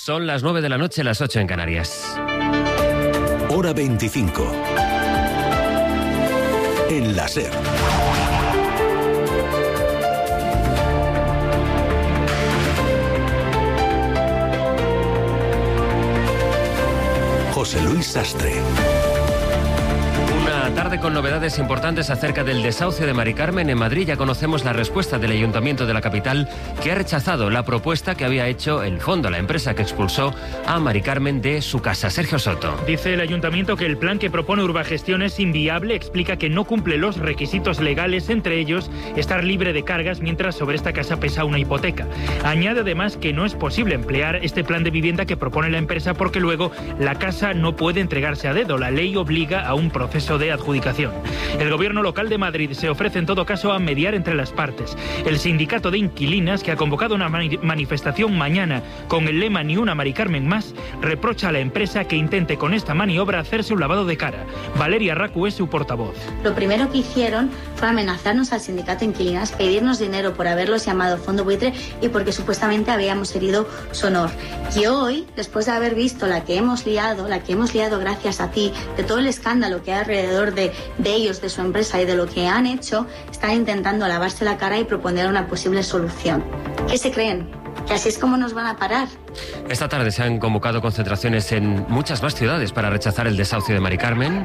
Son las 9 de la noche, las 8 en Canarias. Hora 25. En la SER. José Luis Sastre. Una tarde con novedades importantes acerca del desahucio de Mari Carmen en Madrid. Ya conocemos la respuesta del Ayuntamiento de la capital, que ha rechazado la propuesta que había hecho el fondo, la empresa que expulsó a Mari Carmen de su casa. Sergio Soto. Dice el Ayuntamiento que el plan que propone Urbagestión es inviable. Explica que no cumple los requisitos legales, entre ellos estar libre de cargas mientras sobre esta casa pesa una hipoteca. Añade además que no es posible emplear este plan de vivienda que propone la empresa porque luego la casa no puede entregarse a dedo. La ley obliga a un proceso de adjudicación. El gobierno local de Madrid se ofrece en todo caso a mediar entre las partes. El sindicato de inquilinas, que ha convocado una manifestación mañana con el lema Ni una Mari Carmen más, reprocha a la empresa que intente con esta maniobra hacerse un lavado de cara. Valeria Racu es su portavoz. Lo primero que hicieron fue amenazarnos al sindicato de inquilinas, pedirnos dinero por haberlos llamado fondo buitre y porque supuestamente habíamos herido su honor. Y hoy, después de haber visto la que hemos liado gracias a ti, de todo el escándalo que hay alrededor de ellos, de su empresa y de lo que han hecho, están intentando lavarse la cara y proponer una posible solución. ¿Qué se creen? ¿Que así es como nos van a parar? Esta tarde se han convocado concentraciones en muchas más ciudades para rechazar el desahucio de Mari Carmen.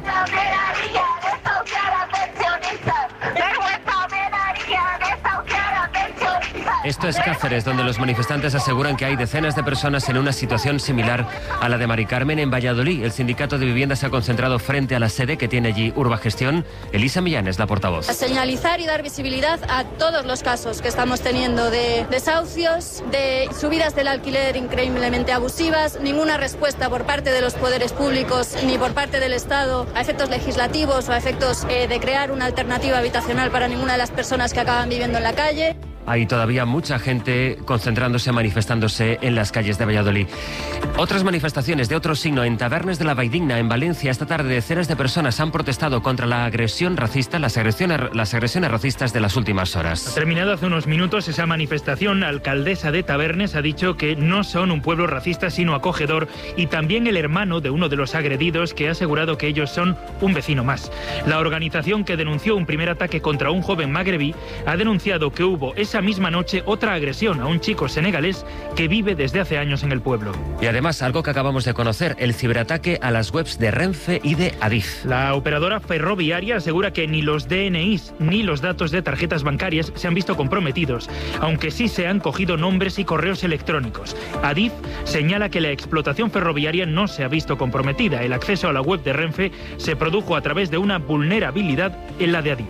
Esto es Cáceres, donde los manifestantes aseguran que hay decenas de personas en una situación similar a la de Mari Carmen. En Valladolid, el sindicato de vivienda se ha concentrado frente a la sede que tiene allí Urbagestión. Elisa Millán es la portavoz. A señalizar y dar visibilidad a todos los casos que estamos teniendo de desahucios, de subidas del alquiler increíblemente abusivas, ninguna respuesta por parte de los poderes públicos ni por parte del Estado a efectos legislativos o a efectos de crear una alternativa habitacional para ninguna de las personas que acaban viviendo en la calle. Hay todavía mucha gente concentrándose, manifestándose en las calles de Valladolid. Otras manifestaciones de otro signo en Tabernes de la Valldigna, en Valencia. Esta tarde decenas de personas han protestado contra la agresión racista, las agresiones racistas de las últimas horas. Ha terminado hace unos minutos esa manifestación. La alcaldesa de Tabernes ha dicho que no son un pueblo racista sino acogedor, y también el hermano de uno de los agredidos, que ha asegurado que ellos son un vecino más. La organización, que denunció un primer ataque contra un joven magrebí, ha denunciado que hubo esa misma noche otra agresión a un chico senegalés que vive desde hace años en el pueblo. Y además, algo que acabamos de conocer, el ciberataque a las webs de Renfe y de Adif. La operadora ferroviaria asegura que ni los DNIs ni los datos de tarjetas bancarias se han visto comprometidos, aunque sí se han cogido nombres y correos electrónicos. Adif señala que la explotación ferroviaria no se ha visto comprometida. El acceso a la web de Renfe se produjo a través de una vulnerabilidad en la de Adif.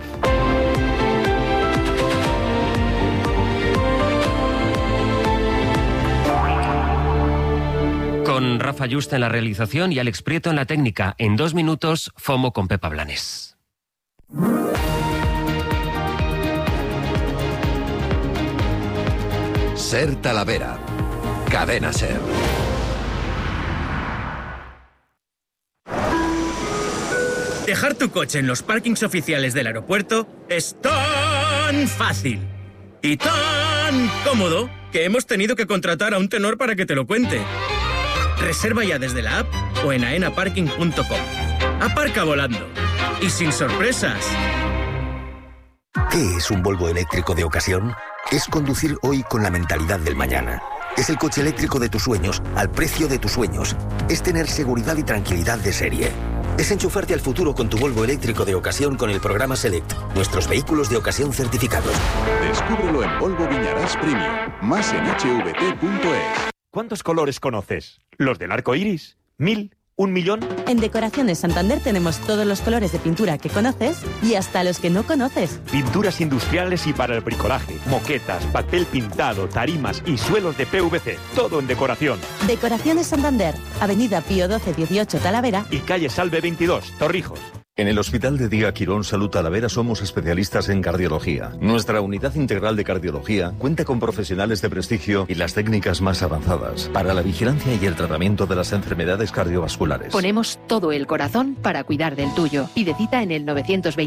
Con Rafa Yuste en la realización y Alex Prieto en la técnica. En 2 minutos, FOMO con Pepa Blanes. SER Talavera. Cadena SER. Dejar tu coche en los parkings oficiales del aeropuerto es tan fácil y tan cómodo que hemos tenido que contratar a un tenor para que te lo cuente. Reserva ya desde la app o en aenaparking.com. Aparca volando y sin sorpresas. ¿Qué es un Volvo eléctrico de ocasión? Es conducir hoy con la mentalidad del mañana. Es el coche eléctrico de tus sueños, al precio de tus sueños. Es tener seguridad y tranquilidad de serie. Es enchufarte al futuro con tu Volvo eléctrico de ocasión con el programa Select. Nuestros vehículos de ocasión certificados. Descúbrelo en Volvo Viñarás Premium. Más en hvt.es. ¿Cuántos colores conoces? ¿Los del arco iris? ¿1000? ¿1 millón? En Decoraciones Santander tenemos todos los colores de pintura que conoces y hasta los que no conoces. Pinturas industriales y para el bricolaje, moquetas, papel pintado, tarimas y suelos de PVC. Todo en decoración. Decoraciones Santander, Avenida Pío XII 18 Talavera y calle Salve 22, Torrijos. En el Hospital de Día Quirón Salud Talavera somos especialistas en cardiología. Nuestra unidad integral de cardiología cuenta con profesionales de prestigio y las técnicas más avanzadas para la vigilancia y el tratamiento de las enfermedades cardiovasculares. Ponemos todo el corazón para cuidar del tuyo. Pide cita en el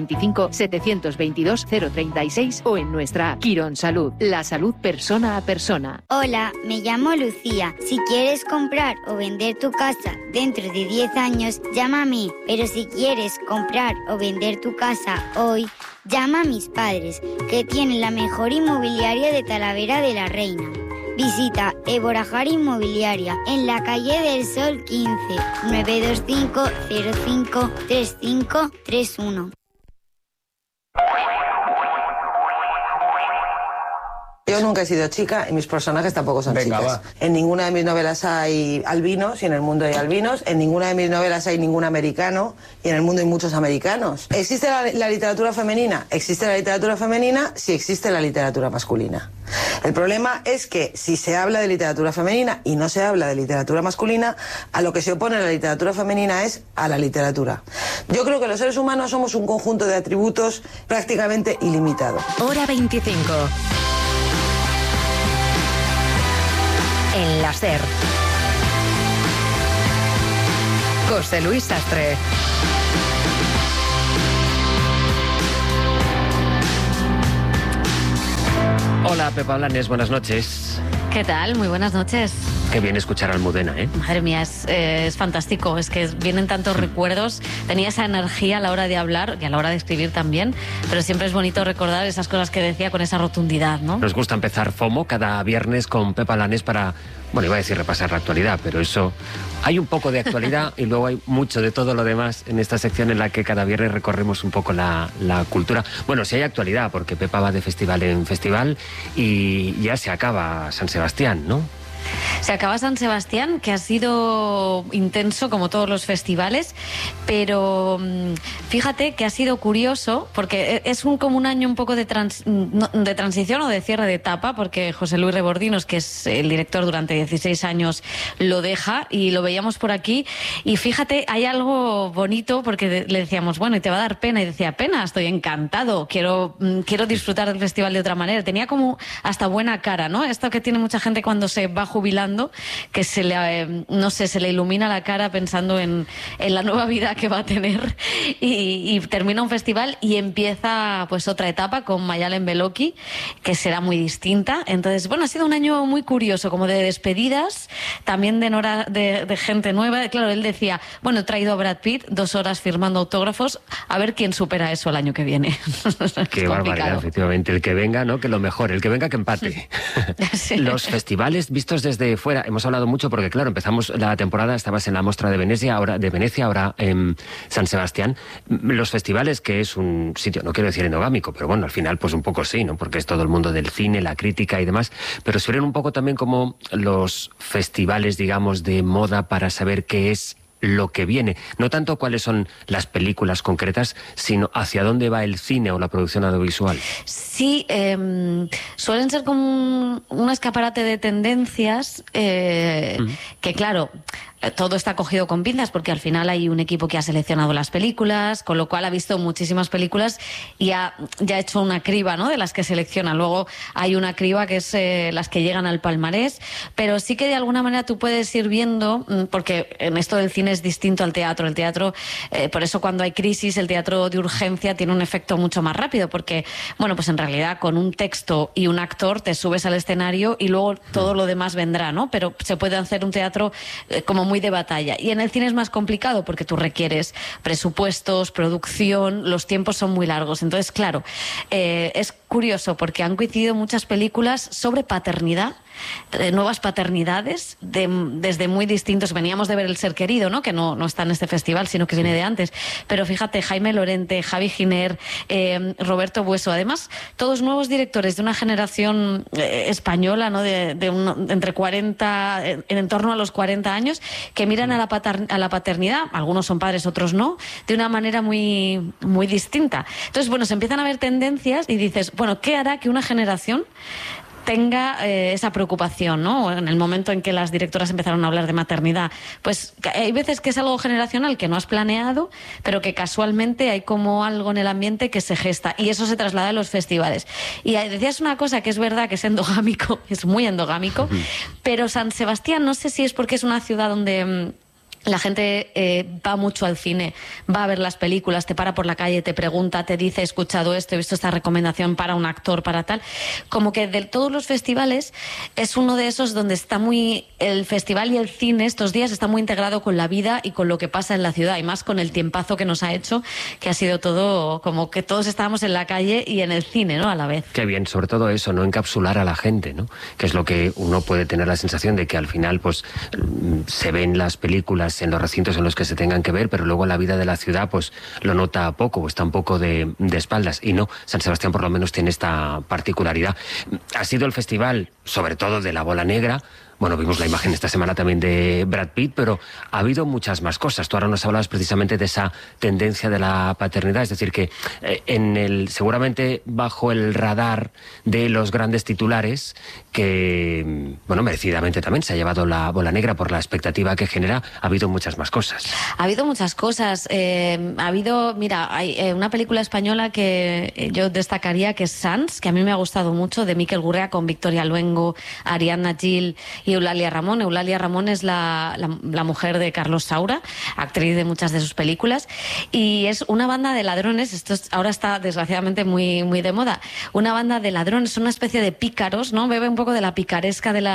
925-722-036 o en nuestra app. Quirón Salud, la salud persona a persona. Hola, me llamo Lucía. Si quieres comprar o vender tu casa dentro de 10 años, llama a mí. Pero si quieres comprar o vender tu casa hoy, llama a mis padres, que tienen la mejor inmobiliaria de Talavera de la Reina. Visita Eborajar Inmobiliaria en la calle del Sol 15, 925 05 3531. Yo nunca he sido chica y mis personajes tampoco son chicas. Va. En ninguna de mis novelas hay albinos y en el mundo hay albinos. En ninguna de mis novelas hay ningún americano y en el mundo hay muchos americanos. ¿Existe la literatura femenina? Existe la literatura femenina si existe la literatura masculina. El problema es que si se habla de literatura femenina y no se habla de literatura masculina, a lo que se opone la literatura femenina es a la literatura. Yo creo que los seres humanos somos un conjunto de atributos prácticamente ilimitado. Hora 25. En la SER. José Luis Sastre. Hola, Pepa Blanes, buenas noches. ¿Qué tal? Muy buenas noches. Qué bien escuchar a Almudena, ¿eh? Madre mía, es fantástico. Es que vienen tantos recuerdos. Tenía esa energía a la hora de hablar y a la hora de escribir también. Pero siempre es bonito recordar esas cosas que decía con esa rotundidad, ¿no? Nos gusta empezar FOMO cada viernes con Pepa Blanes para, bueno, iba a decir repasar la actualidad, pero eso... Hay un poco de actualidad y luego hay mucho de todo lo demás en esta sección en la que cada viernes recorremos un poco la cultura. Bueno, sí hay actualidad, porque Pepa va de festival en festival y ya se acaba San Sebastián, ¿no? Se acaba San Sebastián, que ha sido intenso como todos los festivales, pero fíjate que ha sido curioso, porque es como un año un poco de transición o de cierre de etapa, porque José Luis Rebordinos, que es el director durante 16 años, lo deja y lo veíamos por aquí. Y fíjate, hay algo bonito, porque le decíamos, bueno, y te va a dar pena, y decía, pena, estoy encantado, quiero disfrutar del festival de otra manera. Tenía como hasta buena cara, ¿no? Esto que tiene mucha gente cuando se va jubilando, que se le, no sé, se le ilumina la cara pensando en la nueva vida que va a tener, y termina un festival y empieza pues otra etapa con Mayalen Beloki, que será muy distinta. Entonces, bueno, ha sido un año muy curioso, como de despedidas, también de gente nueva. Claro, él decía, bueno, he traído a Brad Pitt 2 horas firmando autógrafos, a ver quién supera eso el año que viene. Qué barbaridad, efectivamente. El que venga, ¿no? Que lo mejor, el que venga que empate. Sí. Los festivales vistos desde fuera, hemos hablado mucho porque, claro, empezamos la temporada, estabas en la Mostra de Venecia, ahora en San Sebastián. Los festivales, que es un sitio, no quiero decir endogámico, pero bueno, al final pues un poco sí, ¿no? Porque es todo el mundo del cine, la crítica y demás, pero suelen un poco también como los festivales, digamos, de moda para saber qué es lo que viene. No tanto cuáles son las películas concretas, sino hacia dónde va el cine o la producción audiovisual. Sí, suelen ser como un escaparate de tendencias que, claro, todo está cogido con pinzas, porque al final hay un equipo que ha seleccionado las películas, con lo cual ha visto muchísimas películas y ya ha hecho una criba, ¿no?, de las que selecciona. Luego hay una criba que es las que llegan al palmarés, pero sí que de alguna manera tú puedes ir viendo, porque en esto del cine es distinto al teatro. El teatro, por eso cuando hay crisis, el teatro de urgencia tiene un efecto mucho más rápido, porque, bueno, pues en realidad con un texto y un actor te subes al escenario y luego todo lo demás vendrá, ¿no? Pero se puede hacer un teatro como muy de batalla. Y en el cine es más complicado porque tú requieres presupuestos, producción, los tiempos son muy largos. Entonces, claro, es curioso porque han coincidido muchas películas sobre paternidad, nuevas paternidades desde muy distintos. Veníamos de ver El ser querido, ¿no?, que no está en este festival, sino que viene de antes. Pero fíjate, Jaime Lorente, Javi Giner, Roberto Bueso, además, todos nuevos directores de una generación española, ¿no?, entre 40, en torno a los 40 años, que miran a la paternidad, algunos son padres, otros no, de una manera muy, muy distinta. Entonces, bueno, se empiezan a ver tendencias y dices, bueno, ¿qué hará que una generación tenga esa preocupación, ¿no? En el momento en que las directoras empezaron a hablar de maternidad. Pues hay veces que es algo generacional que no has planeado, pero que casualmente hay como algo en el ambiente que se gesta, y eso se traslada a los festivales. Y decías una cosa que es verdad, que es endogámico, es muy endogámico, pero San Sebastián, no sé si es porque es una ciudad donde la gente va mucho al cine, va a ver las películas, te para por la calle, te pregunta, te dice, he escuchado esto, he visto esta recomendación para un actor, para tal. Como que de todos los festivales es uno de esos donde está muy... El festival y el cine estos días está muy integrado con la vida y con lo que pasa en la ciudad, y más con el tiempazo que nos ha hecho, que ha sido todo como que todos estábamos en la calle y en el cine, ¿no? A la vez. Qué bien, sobre todo eso, no encapsular a la gente, ¿no? Que es lo que uno puede tener la sensación de que al final pues se ven las películas en los recintos en los que se tengan que ver, pero luego la vida de la ciudad pues lo nota poco, o está un poco de espaldas. Y no, San Sebastián por lo menos tiene esta particularidad. Ha sido el festival, sobre todo de la Bola Negra. Bueno, vimos la imagen esta semana también de Brad Pitt, pero ha habido muchas más cosas. Tú ahora nos hablabas precisamente de esa tendencia de la paternidad, es decir, que seguramente bajo el radar de los grandes titulares, que, bueno, merecidamente también se ha llevado la Bola Negra por la expectativa que genera, ha habido muchas más cosas. Ha habido muchas cosas. Ha habido, mira, hay una película española que yo destacaría, que es Sans, que a mí me ha gustado mucho, de Miquel Gurrea, con Victoria Luengo, Ariadna Gil y Eulalia Ramón. Eulalia Ramón es la mujer de Carlos Saura, actriz de muchas de sus películas, y es una banda de ladrones. Esto ahora está desgraciadamente muy, muy de moda. Una banda de ladrones, una especie de pícaros, ¿no? Bebe un poco de la picaresca de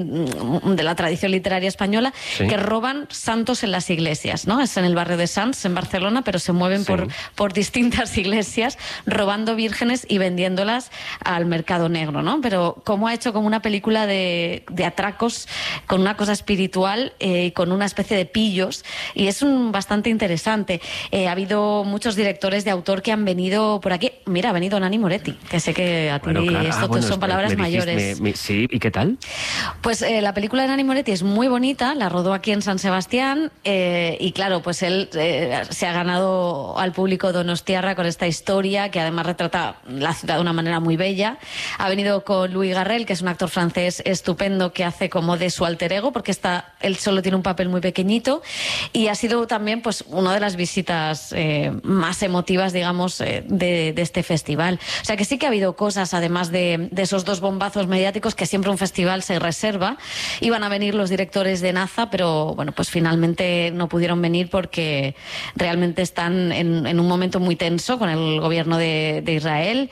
la tradición literaria española, sí, que roban santos en las iglesias, ¿no? Es en el barrio de Sants, en Barcelona, pero se mueven por distintas iglesias, robando vírgenes y vendiéndolas al mercado negro, ¿no? Pero como ha hecho como una película de atracos, con una cosa espiritual, con una especie de pillos, y es bastante interesante. Ha habido muchos directores de autor que han venido por aquí. Mira, ha venido Nanni Moretti, que sé que a ti esto son palabras mayores. Sí, ¿y qué tal? Pues la película de Nanni Moretti es muy bonita, la rodó aquí en San Sebastián, y claro, pues él se ha ganado al público donostiarra con esta historia, que además retrata la ciudad de una manera muy bella. Ha venido con Louis Garrel, que es un actor francés estupendo, que hace como de su alter ego, porque él solo tiene un papel muy pequeñito, y ha sido también pues una de las visitas más emotivas, digamos, de este festival. O sea que sí que ha habido cosas, además de esos dos bombazos mediáticos que siempre un festival se reserva. Iban a venir los directores de Naza, pero bueno, pues finalmente no pudieron venir porque realmente están en un momento muy tenso con el gobierno de Israel,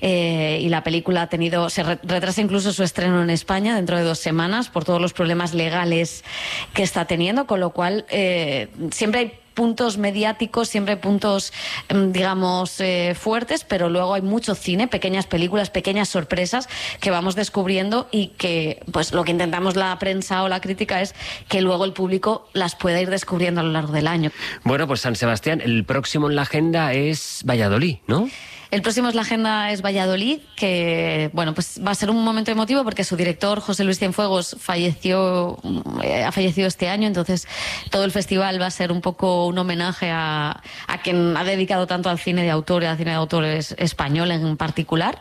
y la película se retrasa incluso su estreno en España dentro de 2 semanas por todos los problemas legales que está teniendo, con lo cual siempre hay puntos mediáticos, siempre hay puntos, digamos, fuertes, pero luego hay mucho cine, pequeñas películas, pequeñas sorpresas que vamos descubriendo, y que pues lo que intentamos la prensa o la crítica es que luego el público las pueda ir descubriendo a lo largo del año. Bueno, pues San Sebastián, el próximo en la agenda es Valladolid, ¿no? El próximo en la agenda es Valladolid, que bueno, pues va a ser un momento emotivo porque su director, José Luis Cienfuegos, ha fallecido este año. Entonces todo el festival va a ser un poco un homenaje a quien ha dedicado tanto al cine de autor y al cine de autores español en particular.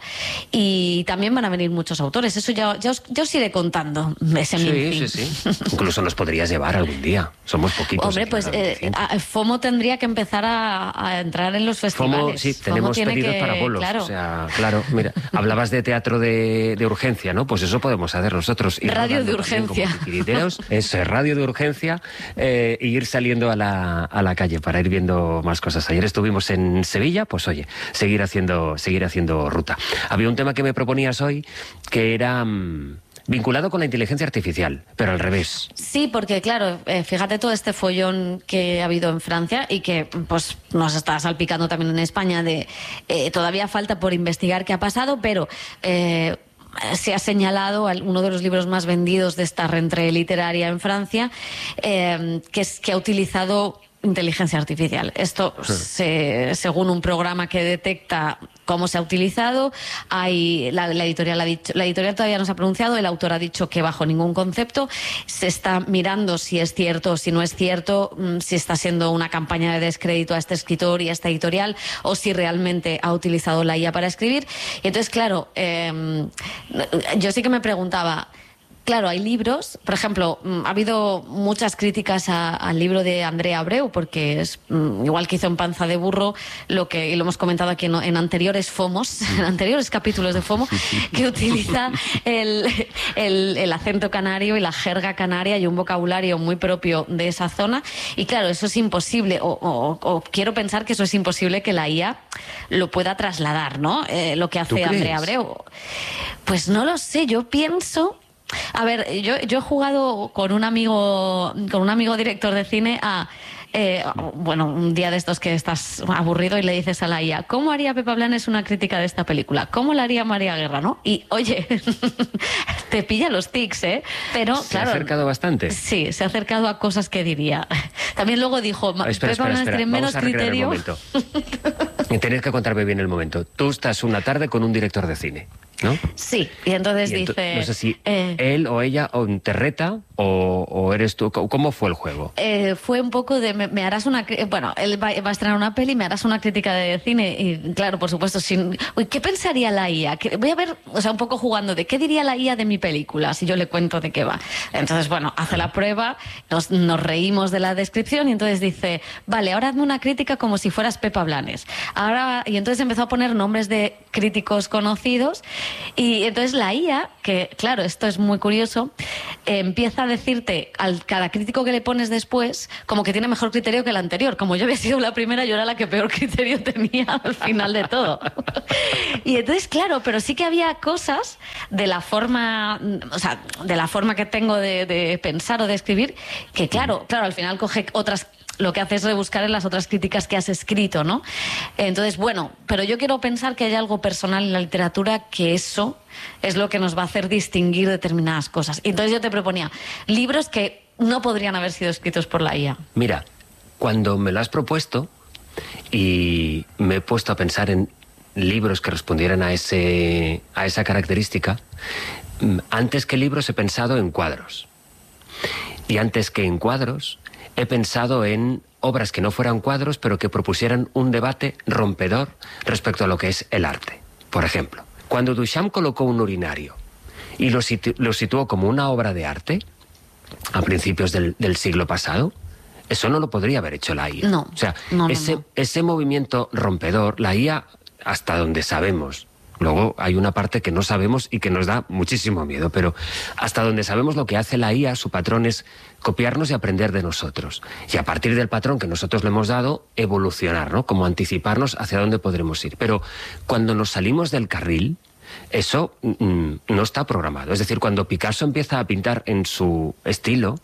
Y también van a venir muchos autores. Eso ya os iré contando. Sí. Incluso nos podrías llevar algún día. Somos poquitos. Hombre, pues FOMO tendría que empezar a entrar en los festivales. FOMO, sí, tenemos pedidos para bolos. Claro. O sea, claro, mira, hablabas de teatro de urgencia, ¿no? Pues eso podemos hacer nosotros. Radio de urgencia. Eso es, radio de urgencia, e ir saliendo a la calle para ir viendo más cosas. Ayer estuvimos en Sevilla, pues oye, seguir haciendo ruta. Había un tema que me proponías hoy que era vinculado con la inteligencia artificial, pero al revés. Sí, porque claro, fíjate todo este follón que ha habido en Francia y que pues nos está salpicando también en España de todavía falta por investigar qué ha pasado, pero se ha señalado uno de los libros más vendidos de esta rentrée literaria en Francia, que ha utilizado inteligencia artificial. Esto, según un programa que detecta cómo se ha utilizado, la editorial ha dicho, la editorial todavía no se ha pronunciado, el autor ha dicho que bajo ningún concepto, se está mirando si es cierto o si no es cierto, si está siendo una campaña de descrédito a este escritor y a esta editorial, o si realmente ha utilizado la IA para escribir. Y entonces, claro, yo sí que me preguntaba, claro, hay libros, por ejemplo, ha habido muchas críticas al libro de Andrea Abreu, porque es igual que hizo en Panza de Burro, y lo hemos comentado aquí en anteriores FOMOs, en anteriores capítulos de FOMO, que utiliza el acento canario y la jerga canaria y un vocabulario muy propio de esa zona. Y claro, eso es imposible, o quiero pensar que eso es imposible que la IA lo pueda trasladar, ¿no? Lo que hace Andrea Abreu. Pues no lo sé, yo pienso... A ver, yo he jugado con un amigo director de cine un día de estos que estás aburrido y le dices a la IA, ¿cómo haría Pepa Blanes una crítica de esta película? ¿Cómo la haría María Guerra, no? Y, oye, te pilla los tics, ¿eh? Pero, ¿Se ha acercado bastante? Sí, se ha acercado a cosas que diría. También luego dijo, Pepa Blanes tiene menos criterio. Tenéis que contarme bien el momento. Tú estás una tarde con un director de cine, ¿no? Sí, y entonces dice... No sé si él o ella te reta o eres tú. ¿Cómo fue el juego? Fue un poco de... Me harás una... Bueno, él va a estrenar una peli, me harás una crítica de cine y, claro, por supuesto, ¿qué pensaría la IA? Voy a ver, un poco jugando de qué diría la IA de mi película si yo le cuento de qué va. Entonces, bueno, hace la prueba, nos reímos de la descripción y entonces dice, vale, ahora hazme una crítica como si fueras Pepa Blanes. Y entonces empezó a poner nombres de críticos conocidos y entonces la IA, que claro, esto es muy curioso, empieza a decirte cada crítico que le pones después como que tiene mejor criterio que el anterior. Como yo había sido la primera, yo era la que peor criterio tenía al final de todo. Y entonces, claro, pero sí que había cosas de la forma, de la forma que tengo de pensar o de escribir, que claro, al final coge otras. Lo que hace es rebuscar en las otras críticas que has escrito, ¿no? Entonces, bueno, pero yo quiero pensar que hay algo personal en la literatura que eso es lo que nos va a hacer distinguir determinadas cosas. Y entonces yo te proponía libros que no podrían haber sido escritos por la IA. Mira, cuando me lo has propuesto y me he puesto a pensar en libros que respondieran a esa característica, antes que libros he pensado en cuadros. Y antes que en cuadros he pensado en obras que no fueran cuadros, pero que propusieran un debate rompedor respecto a lo que es el arte. Por ejemplo, cuando Duchamp colocó un urinario y lo situó como una obra de arte a principios del siglo pasado, eso no lo podría haber hecho la IA. No, o sea, ese movimiento rompedor, la IA, hasta donde sabemos, luego hay una parte que no sabemos y que nos da muchísimo miedo, pero hasta donde sabemos lo que hace la IA, su patrón es copiarnos y aprender de nosotros. Y a partir del patrón que nosotros le hemos dado, evolucionar, ¿no? Como anticiparnos hacia dónde podremos ir. Pero cuando nos salimos del carril, eso no está programado. Es decir, cuando Picasso empieza a pintar en su estilo,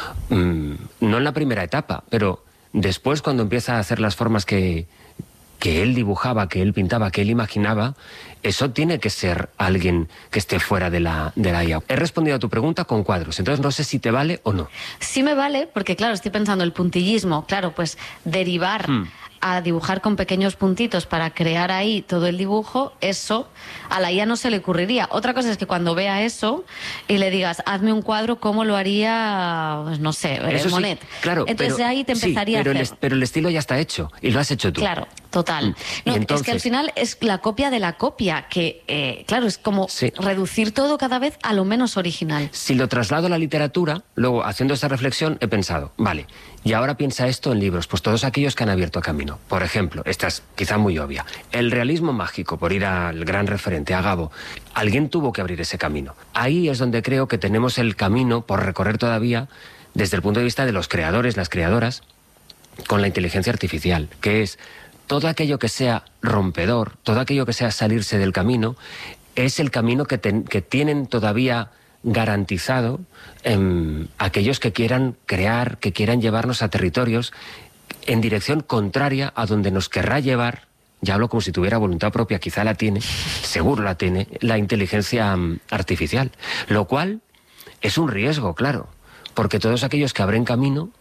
no en la primera etapa, pero después cuando empieza a hacer las formas que él dibujaba, que él pintaba, que él imaginaba, eso tiene que ser alguien que esté fuera de la IA. He respondido a tu pregunta con cuadros, entonces no sé si te vale o no. Sí me vale, porque claro, estoy pensando el puntillismo, claro, pues derivar a dibujar con pequeños puntitos para crear ahí todo el dibujo, eso a la IA no se le ocurriría. Otra cosa es que cuando vea eso y le digas, hazme un cuadro, ¿cómo lo haría, pues, no sé, Monet? Sí, claro, entonces ahí te empezaría a hacer. Pero el estilo ya está hecho y lo has hecho tú. Claro, total. No, entonces, es que al final es la copia de la copia, que claro, es como reducir todo cada vez a lo menos original. Si lo traslado a la literatura, luego haciendo esa reflexión he pensado, vale, y ahora piensa esto en libros, pues todos aquellos que han abierto camino. Por ejemplo, esta es quizá muy obvia, el realismo mágico, por ir al gran referente, a Gabo. Alguien tuvo que abrir ese camino. Ahí es donde creo que tenemos el camino por recorrer todavía desde el punto de vista de los creadores, las creadoras, con la inteligencia artificial, que es todo aquello que sea rompedor, todo aquello que sea salirse del camino, es el camino que tienen todavía garantizado aquellos que quieran crear, que quieran llevarnos a territorios en dirección contraria a donde nos querrá llevar. Ya hablo como si tuviera voluntad propia, quizá la tiene, seguro la tiene, la inteligencia artificial. Lo cual es un riesgo, claro, porque todos aquellos que abren camino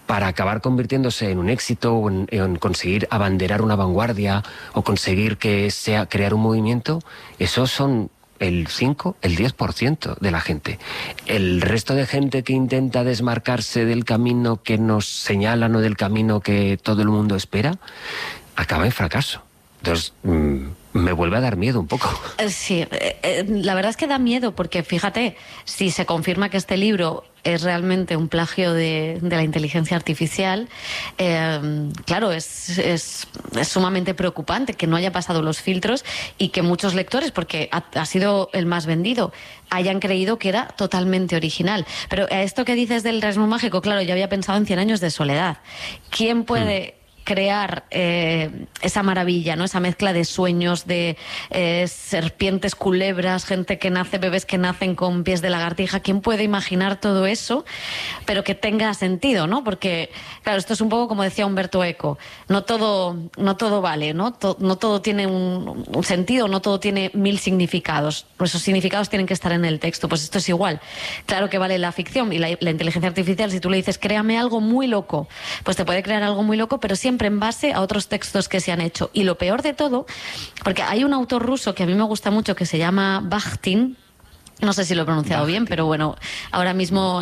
para acabar convirtiéndose en un éxito o en conseguir abanderar una vanguardia o conseguir que sea crear un movimiento, esos son el 5, el 10% de la gente. El resto de gente que intenta desmarcarse del camino que nos señalan o del camino que todo el mundo espera, acaba en fracaso. Entonces, me vuelve a dar miedo un poco. Sí, la verdad es que da miedo porque, fíjate, si se confirma que este libro es realmente un plagio de la inteligencia artificial, claro, es sumamente preocupante que no haya pasado los filtros y que muchos lectores, porque ha sido el más vendido, hayan creído que era totalmente original. Pero a esto que dices del realismo mágico, claro, yo había pensado en 100 años de soledad. ¿Quién puede crear esa maravilla, ¿no? Esa mezcla de sueños, de serpientes, culebras, gente que nace, bebés que nacen con pies de lagartija? ¿Quién puede imaginar todo eso, pero que tenga sentido, ¿no? Porque, claro, esto es un poco como decía Humberto Eco, no todo vale, ¿no? No todo tiene un sentido, no todo tiene 1000 significados. Esos significados tienen que estar en el texto. Pues esto es igual. Claro que vale la ficción y la inteligencia artificial, si tú le dices, créame algo muy loco, pues te puede crear algo muy loco, pero siempre en base a otros textos que se han hecho. Y lo peor de todo, porque hay un autor ruso que a mí me gusta mucho que se llama Bakhtin, no sé si lo he pronunciado bien, pero bueno, ahora mismo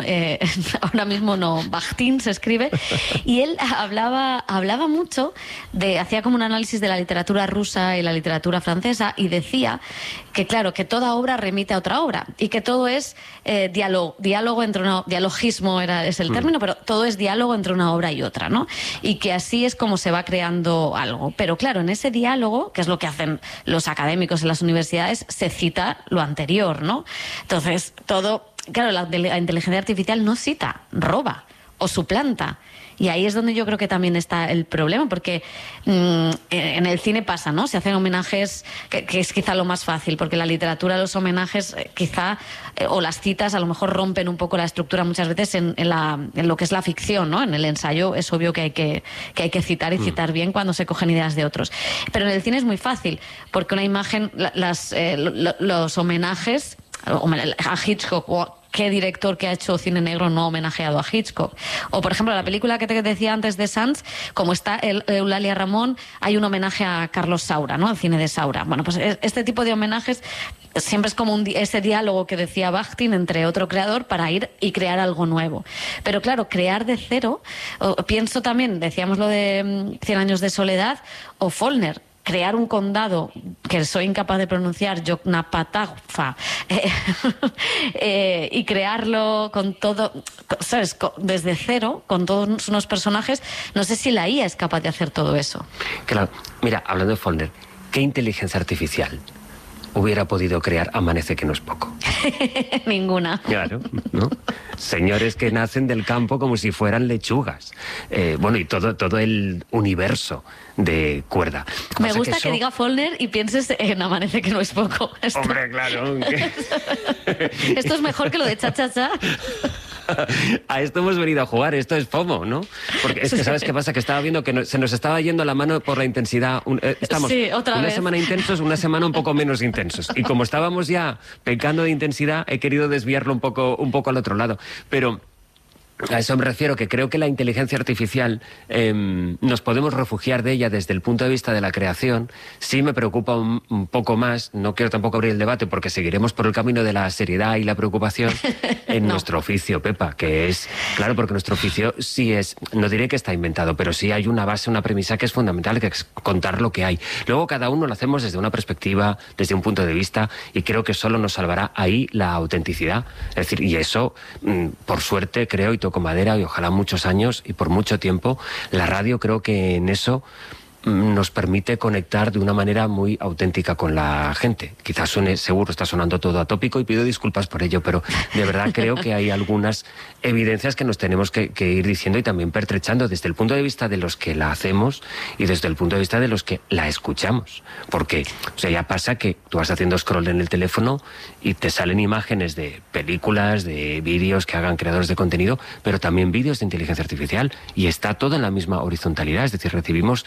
no, Bakhtin se escribe, y él hablaba mucho hacía como un análisis de la literatura rusa y la literatura francesa, y decía que, claro, que toda obra remite a otra obra, y que todo es diálogo entre dialogismo es el término, pero todo es diálogo entre una obra y otra, ¿no? Y que así es como se va creando algo. Pero claro, en ese diálogo, que es lo que hacen los académicos en las universidades, se cita lo anterior, ¿no? Entonces, claro, la inteligencia artificial no cita, roba o suplanta. Y ahí es donde yo creo que también está el problema, porque en el cine pasa, ¿no? Se hacen homenajes, que es quizá lo más fácil, porque en la literatura los homenajes quizá, o las citas a lo mejor rompen un poco la estructura muchas veces en lo que es la ficción, ¿no? En el ensayo es obvio que hay que citar y citar bien cuando se cogen ideas de otros. Pero en el cine es muy fácil, porque una imagen, los homenajes a Hitchcock, ¿qué director que ha hecho cine negro no ha homenajeado a Hitchcock? O, por ejemplo, la película que te decía antes de Sanz, como está Eulalia Ramón, hay un homenaje a Carlos Saura, ¿no? Al cine de Saura. Bueno, pues este tipo de homenajes siempre es como ese diálogo que decía Bakhtin entre otro creador para ir y crear algo nuevo. Pero claro, crear de cero, pienso también, decíamos lo de 100 años de soledad, o Faulkner, crear un condado que soy incapaz de pronunciar, Yoknapatawpha, y crearlo con todo, ¿sabes? Desde cero, con todos unos personajes, no sé si la IA es capaz de hacer todo eso. Claro, mira, hablando de Faulkner, ¿qué inteligencia artificial hubiera podido crear Amanece que no es poco? Ninguna. Claro, ¿no? Señores que nacen del campo como si fueran lechugas. Bueno, y todo el universo de Cuerda. Me gusta que diga Faulkner y pienses en Amanece que no es poco. Hombre, claro. Esto es mejor que lo de cha-cha-cha. A esto hemos venido a jugar, esto es FOMO, ¿no? Porque es que, ¿sabes qué pasa? Que estaba viendo que se nos estaba yendo la mano por la intensidad. Estamos una semana intensos, una semana un poco menos intensos. Y como estábamos ya pecando de intensidad, he querido desviarlo un poco al otro lado. Pero a eso me refiero, que creo que la inteligencia artificial nos podemos refugiar de ella desde el punto de vista de la creación. Sí me preocupa un poco más, no quiero tampoco abrir el debate porque seguiremos por el camino de la seriedad y la preocupación en nuestro oficio, Pepa, que es, claro, porque nuestro oficio sí es, no diré que está inventado, pero sí hay una base, una premisa que es fundamental, que es contar lo que hay. Luego cada uno lo hacemos desde una perspectiva, desde un punto de vista, y creo que solo nos salvará ahí la autenticidad. Es decir, y eso, por suerte, creo, y toco madera, y ojalá muchos años y por mucho tiempo, la radio creo que en eso nos permite conectar de una manera muy auténtica con la gente. Quizás seguro está sonando todo atópico y pido disculpas por ello, pero de verdad creo que hay algunas evidencias que nos tenemos que ir diciendo y también pertrechando desde el punto de vista de los que la hacemos y desde el punto de vista de los que la escuchamos. Porque, o sea, ya pasa que tú vas haciendo scroll en el teléfono y te salen imágenes de películas, de vídeos que hagan creadores de contenido, pero también vídeos de inteligencia artificial, y está todo en la misma horizontalidad, es decir, recibimos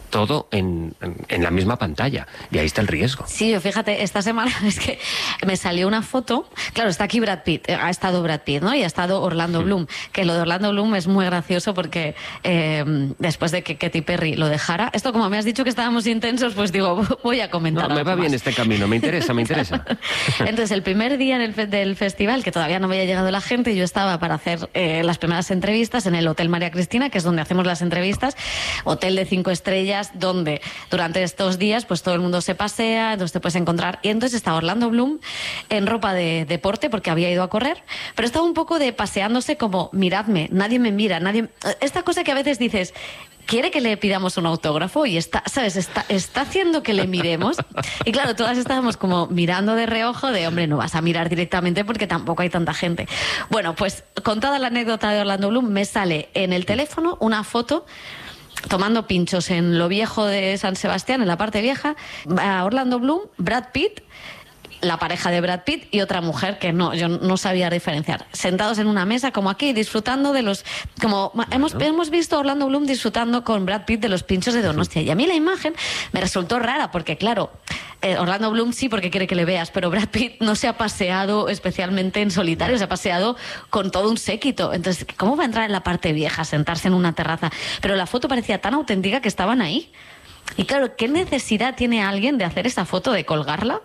todo en la misma pantalla. Y ahí está el riesgo. Sí, yo fíjate, esta semana es que me salió una foto. Claro, está aquí Brad Pitt, ha estado Brad Pitt, ¿no? Y ha estado Orlando Bloom. Que lo de Orlando Bloom es muy gracioso porque después de que Katy Perry lo dejara, esto como me has dicho que estábamos intensos, pues digo, voy a comentar. No, me va bien este camino, me interesa. Entonces, el primer día del festival, que todavía no había llegado la gente, yo estaba para hacer las primeras entrevistas en el Hotel María Cristina, que es donde hacemos las entrevistas, hotel de 5 estrellas, donde durante estos días pues todo el mundo se pasea, entonces te puedes encontrar. Y entonces estaba Orlando Bloom en ropa de deporte porque había ido a correr, pero estaba un poco de paseándose como, miradme, nadie me mira, nadie... Esta cosa que a veces dices... ¿Quiere que le pidamos un autógrafo? Y está haciendo que le miremos. Y claro, todas estábamos como mirando de reojo de, hombre, no vas a mirar directamente porque tampoco hay tanta gente. Bueno, pues contada la anécdota de Orlando Bloom, me sale en el teléfono una foto tomando pinchos en lo viejo de San Sebastián, en la parte vieja, a Orlando Bloom, Brad Pitt, la pareja de Brad Pitt y otra mujer que yo no sabía diferenciar, sentados en una mesa como aquí, disfrutando de los... como hemos visto a Orlando Bloom disfrutando con Brad Pitt de los pinchos de Donostia. Y a mí la imagen me resultó rara porque, claro, Orlando Bloom sí porque quiere que le veas, pero Brad Pitt no se ha paseado especialmente en solitario, se ha paseado con todo un séquito. Entonces, ¿cómo va a entrar en la parte vieja, sentarse en una terraza? Pero la foto parecía tan auténtica que estaban ahí. Y claro, ¿qué necesidad tiene alguien de hacer esa foto, de colgarla?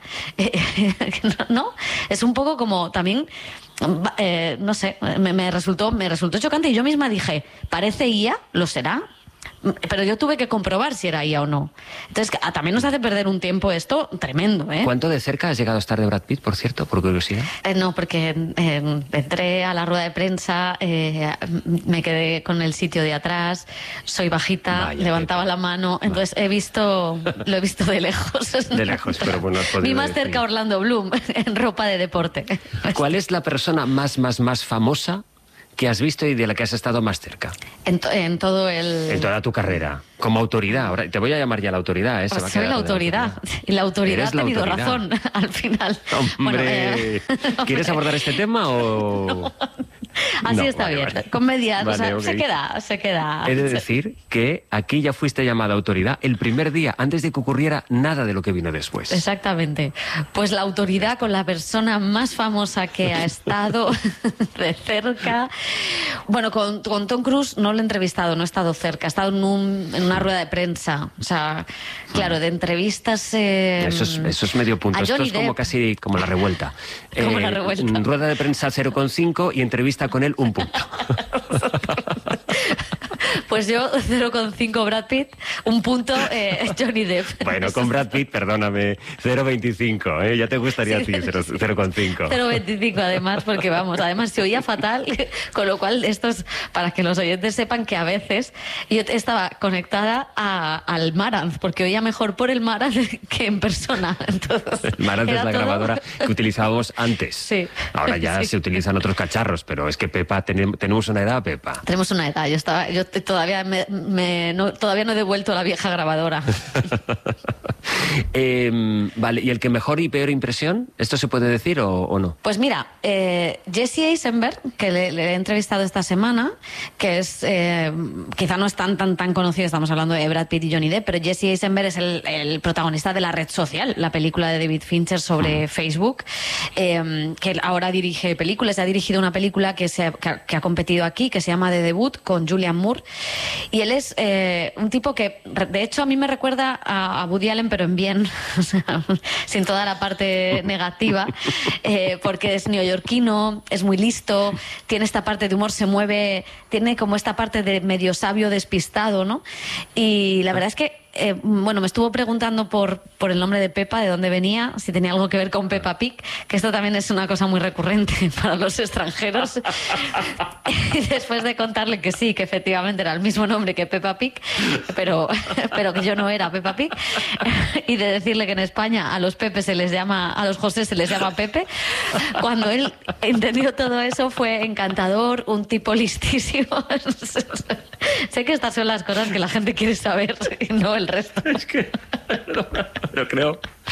¿No? Es un poco como también, no sé, me resultó chocante y yo misma dije, ¿parece IA? ¿Lo será? Pero yo tuve que comprobar si era IA o no. Entonces, también nos hace perder un tiempo esto tremendo, ¿eh? ¿Cuánto de cerca has llegado a estar de Brad Pitt, por cierto, por curiosidad? No, porque entré a la rueda de prensa, me quedé con el sitio de atrás, soy bajita, vaya, levantaba la mano, entonces lo he visto de lejos. De lejos, pero bueno, has podido Vi más cerca a Orlando Bloom, en ropa de deporte. ¿Cuál es la persona más famosa que has visto y de la que has estado más cerca? En toda tu carrera, como autoridad. Ahora te voy a llamar ya la autoridad, ¿eh? Pues soy la autoridad. Y la autoridad ha tenido razón al final. Hombre, bueno, ¿quieres abordar este tema o...? No. Así está bien. Vale. Comedia, vale, o sea, okay. se queda. He de decir que aquí ya fuiste llamada autoridad el primer día, antes de que ocurriera nada de lo que vino después. Exactamente. Pues la autoridad con la persona más famosa que ha estado de cerca. Bueno, con Tom Cruise no lo he entrevistado, no he estado cerca, he estado en una rueda de prensa. O sea, claro, de entrevistas... Eso es medio punto. Esto es como casi como la revuelta. Como la revuelta. Rueda de prensa 0,5 y entrevista con él 1 punto. Pues yo 0,5 Brad Pitt, 1 punto Johnny Depp. Bueno, con Brad Pitt, perdóname, 0,25, ¿eh? Ya te gustaría a ti 0,5. 0,25 además, porque vamos, además se oía fatal, con lo cual esto es para que los oyentes sepan que a veces yo estaba conectada al Marantz, porque oía mejor por el Marantz que en persona. Entonces, el Marantz es la grabadora que utilizábamos antes. Sí. Ahora ya se utilizan otros cacharros, pero es que Pepa, tenemos una edad, Pepa. Tenemos una edad, yo todavía todavía no he devuelto la vieja grabadora. Vale, ¿y el que mejor y peor impresión? ¿Esto se puede decir o no? Pues mira, Jesse Eisenberg, que le he entrevistado esta semana, que es quizá no es tan conocido, estamos hablando de Brad Pitt y Johnny Depp, pero Jesse Eisenberg es el protagonista de La Red Social, la película de David Fincher sobre Facebook, que ahora dirige películas, ha dirigido una película que ha competido aquí, que se llama The Debut, con Julianne Moore, y él es un tipo que de hecho a mí me recuerda a Woody Allen, pero en bien, o sea, sin toda la parte negativa, porque es neoyorquino, es muy listo, tiene esta parte de humor, se mueve, tiene como esta parte de medio sabio despistado, ¿no? Y la verdad es que bueno, me estuvo preguntando por el nombre de Pepa, de dónde venía, si tenía algo que ver con Peppa Pig, que esto también es una cosa muy recurrente para los extranjeros. Y después de contarle que sí, que efectivamente era el mismo nombre que Peppa Pig, pero que yo no era Peppa Pig, y de decirle que en España a los José se les llama Pepe, cuando él entendió todo eso fue encantador, un tipo listísimo. Sé que estas son las cosas que la gente quiere saber y no el resto. Es que... Pero creo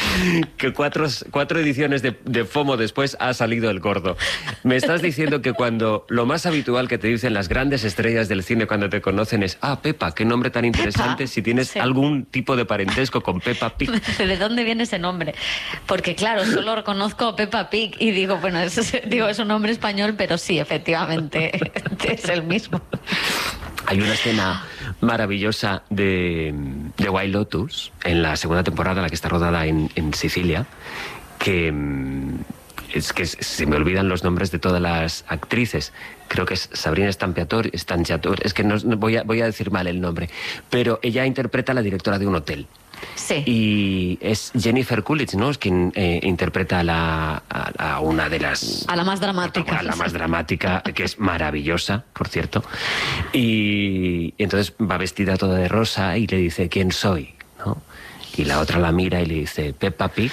que cuatro ediciones de FOMO después ha salido el gordo. Me estás diciendo que cuando lo más habitual que te dicen las grandes estrellas del cine cuando te conocen es Pepa, qué nombre tan interesante, si tienes algún tipo de parentesco con Peppa Pig. ¿De dónde viene ese nombre? Porque claro, solo reconozco a Peppa Pig y digo, bueno, es un nombre español, pero sí, efectivamente, es el mismo. Hay una escena maravillosa de White Lotus, en la segunda temporada, la que está rodada en Sicilia, que es que se me olvidan los nombres de todas las actrices. Creo que es Sabrina Stanciator, es que no voy a decir mal el nombre, pero ella interpreta a la directora de un hotel. Sí. Y es Jennifer Coolidge, ¿no? Es quien interpreta a una de las... A la más dramática. A la más dramática, que es maravillosa, por cierto. Y entonces va vestida toda de rosa y le dice, ¿quién soy? ¿No? Y la otra la mira y le dice, Peppa Pig.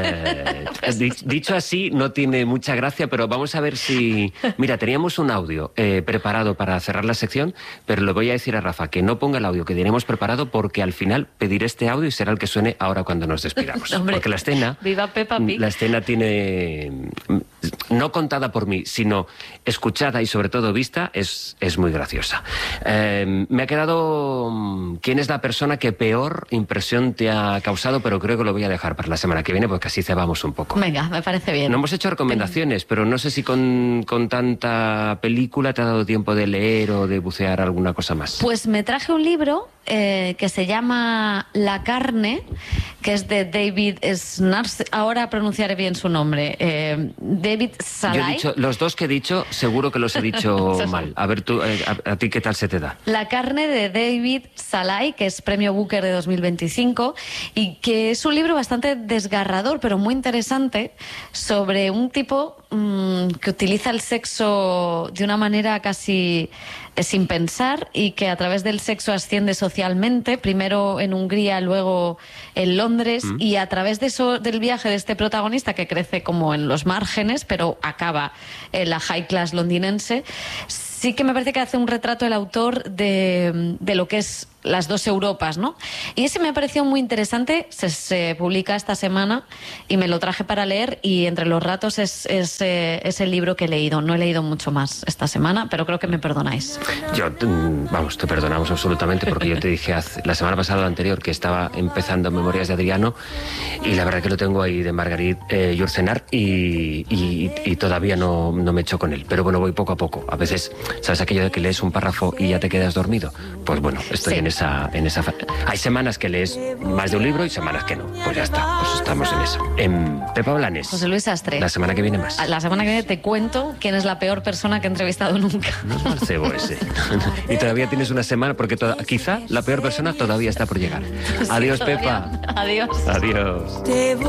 Dicho así, no tiene mucha gracia, pero vamos a ver si... Mira, teníamos un audio preparado para cerrar la sección, pero le voy a decir a Rafa que no ponga el audio que teníamos preparado porque al final pediré este audio y será el que suene ahora cuando nos despidamos. Hombre, porque la escena... ¡Viva Peppa Pig! La escena tiene... No contada por mí, sino escuchada y sobre todo vista, es muy graciosa. Me ha quedado... ¿Quién es la persona que peor impresión te ha causado? Pero creo que lo voy a dejar para la semana que viene porque así cebamos un poco. Venga, me parece bien. No hemos hecho recomendaciones, pero no sé si con tanta película te ha dado tiempo de leer o de bucear alguna cosa más. Pues me traje un libro que se llama La carne, que es de David Snars. Ahora pronunciaré bien su nombre. David Salai. Yo he dicho, los dos que he dicho, seguro que los he dicho mal. A ver, tú, a ti, ¿qué tal se te da? La carne de David Salai, que es premio Booker de 2025, y que es un libro bastante desgarrador, pero muy interesante, sobre un tipo que utiliza el sexo de una manera casi sin pensar y que a través del sexo asciende socialmente, primero en Hungría, luego en Londres, y a través de eso, del viaje de este protagonista que crece como en los márgenes, pero acaba en la high class londinense, sí que me parece que hace un retrato el autor de lo que es las dos Europas, ¿no? Y ese me ha parecido muy interesante, se publica esta semana y me lo traje para leer, y entre los ratos es el libro que he leído. No he leído mucho más esta semana, pero creo que me perdonáis. Yo, te perdonamos absolutamente, porque yo te dije la semana pasada o anterior que estaba empezando Memorias de Adriano, y la verdad que lo tengo ahí de Margarit Yourcenar y todavía no me echo con él. Pero bueno, voy poco a poco. A veces, ¿sabes aquello de que lees un párrafo y ya te quedas dormido? Pues bueno, estoy en esa... Hay semanas que lees más de un libro y semanas que no. Pues ya está, pues estamos en eso. Pepa Blanes. José Luis Sastre. La semana que viene más. La semana que viene te cuento quién es la peor persona que he entrevistado nunca. No es mal cebo ese. Y todavía tienes una semana porque quizá la peor persona todavía está por llegar. Adiós, Pepa. Adiós. Adiós.